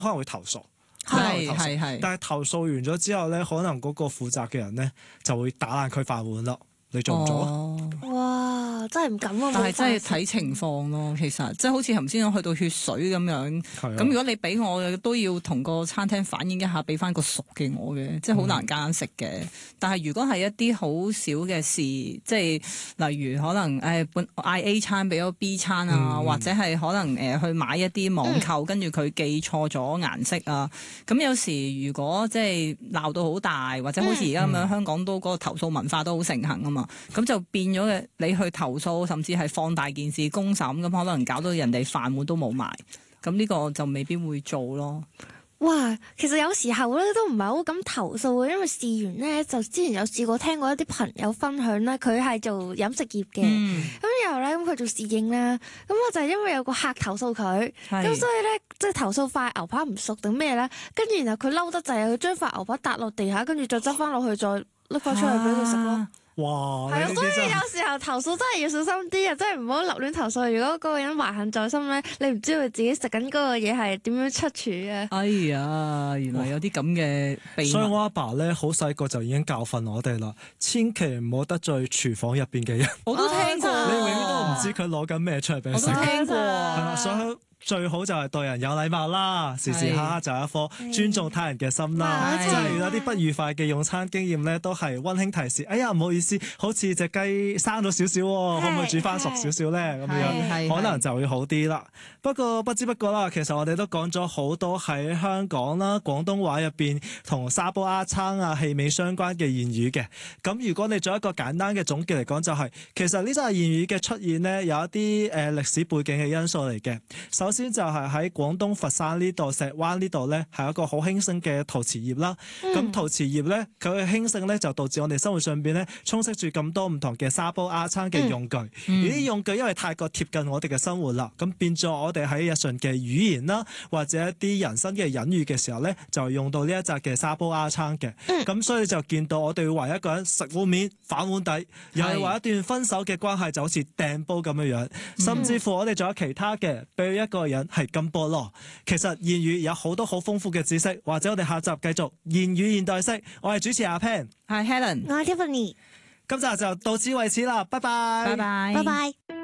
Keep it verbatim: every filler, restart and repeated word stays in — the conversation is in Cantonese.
可能會投訴。 係係係， 但係投訴完咗之後咧，可能嗰個負責嘅人咧就會打爛佢飯碗啦。你做唔做啊？ 哦哇！真係唔敢啊！ 但係真係睇情況咯，其實即係好似頭先我去到血水咁樣。咁、啊、如果你俾我，都要同個餐廳反映一下，俾翻個熟嘅我嘅，即係好難揀食嘅。嗯、但係如果係一啲好少嘅事，即係例如可能誒嗌、哎、A 餐俾咗 B 餐啊，嗯、或者係可能誒、呃、去買一啲網購，嗯、跟住佢記錯咗顏色啊。咁有時如果即係鬧到好大，或者好似而家咁樣，嗯、香港都嗰個投訴文化都好盛行啊嘛。咁就變咗嘅，你去投訴，甚至係放大件事公審，咁可能搞到人哋飯碗都冇埋，咁呢個就未必會做咯。 哇，其實有時候咧都唔係好敢投訴嘅，因為試完咧就之前有試過聽過一啲朋友分享啦，佢係做飲食業嘅，咁、嗯、然後咧咁佢做侍應啦，咁我就係因為有個客投訴佢，咁是所以咧即係投訴塊牛扒唔熟定咩咧，跟住然後佢嬲得滯，佢將塊牛扒揼落地下，跟住再執翻落去，再拎翻出嚟俾佢食咯。啊哇！ 係啊，所以有時候投訴真係要小心啲啊，真係唔好立亂投訴。如果嗰個人懷恨在心咧，你唔知道自己食緊嗰個嘢係點樣出處嘅。 哎呀，原來有啲咁嘅秘密。 所以我阿爸咧好細個就已經教訓我哋啦，千祈唔好得罪廚房入邊嘅人。 我都聽過， 你永遠都唔知佢攞緊咩出嚟俾你食。 我都聽過， 係啦，所以最好就係對人有禮貌啦，時時刻刻就有一顆尊重他人嘅心啦。即係有啲不愉快嘅用餐經驗咧，都係溫馨提示。哎呀，唔好意思，好似隻雞生咗少少喎，可唔可以煮翻熟少少咧？咁樣可能就會好啲啦。不過不知不覺啦，其實我哋都講咗好多喺香港啦、廣東話入邊同沙煲鴨撐啊、氣味相關嘅言語嘅。咁如果你做一個簡單嘅總結嚟講，就係、是、其實呢種言語嘅出現呢，有一啲誒、呃、歷史背景嘅因素嚟嘅。首先就係喺廣東佛山呢度、石灣呢度咧，係一個好興盛嘅陶瓷業啦。咁、嗯、陶瓷業咧，佢嘅興盛咧，就導致我哋生活上邊咧，充斥住咁多唔同嘅沙煲鴨撐嘅用具。嗯、而啲用具因為太過貼近我哋嘅生活啦，咁變咗我哋喺日常嘅語言啦，或者一啲人生嘅隱喻嘅時候咧，就用到呢一隻嘅沙煲鴨撐嘅。咁、嗯、所以就見到我哋會為一個人食碗面反碗底，又係話一段分手嘅關係就好似掟煲咁樣樣，甚至乎我哋仲有其他嘅，比如一個人係金菠蘿。其實言語有好多好豐富嘅知識，或者我哋下集繼續言語現代式。我係主持阿 Pan， 係 Helen， 我係 Tiffany， 今集就到此為止啦，拜拜， 拜拜， 拜拜。